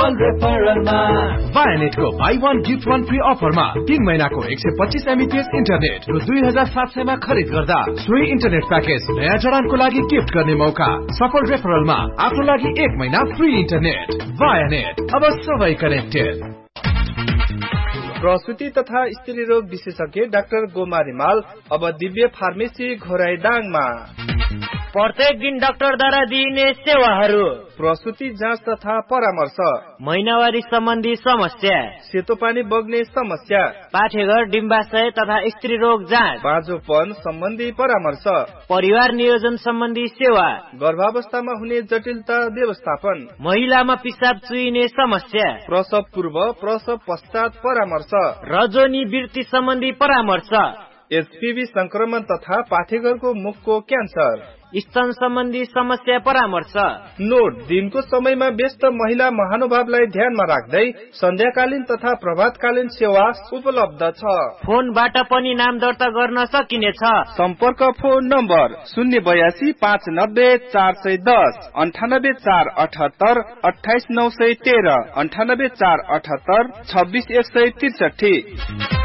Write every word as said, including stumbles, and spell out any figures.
सफल रेफरलमा वायानेटको by one gift one free अफरमा तीन महीनाको एक सय पच्चीस एमबीपीएस इन्टरनेट र दुई हजार सात सयमा खरिद गर्दा सोही इन्टरनेट प्याकेज नयाँ जडानको लागि गिफ्ट गर्ने मौका। सफल रेफरलमा आफ्नो लागि एक महिना फ्री इन्टरनेट। वायानेट, अब सबै कनेक्टेड। प्रसुति तथा स्त्री रोग विशेषज्ञ डाक्टर गोमा रिमाल अब दिव्य फार्मेसी घोराइदाङमा। प्रत्येक दिन डाक्टरद्वारा दिइने सेवाहरू: प्रसुति जाँच तथा परामर्श, महिनावारी सम्बन्धी समस्या, सेतो पानी बग्ने समस्या, पाठेघर डिम्बाशय तथा स्त्री रोग जाँच, बाँझोपन सम्बन्धी परामर्श, परिवार नियोजन सम्बन्धी सेवा, गर्भावस्थामा हुने जटिलता व्यवस्थापन, महिलामा पिसाब चुइने समस्या, प्रसव पूर्व प्रसव पश्चात परामर्श, रजोनी वृत्ति सम्बन्धी परामर्श, एचपीभी संक्रमण तथा पाठेघरको मुखको क्यान्सर, स्तन सम्बन्धी समस्या परामर्श। नोट: दिनको समयमा व्यस्त महिला महानुभावलाई ध्यानमा राख्दै सन्ध्याकालीन तथा प्रभातकालीन सेवा उपलब्ध छ। फोनबाट पनि नाम दर्ता गर्न सकिनेछ। सम्पर्क: फोन नम्बर शून्य बयासी पाँच नब्बे चार सय दस, अन्ठानब्बे चार अठहत्तर अठाइस नौ सय तेह्र, अन्ठानब्बे चार अठहत्तर छब्बिस एक सय त्रिसठी।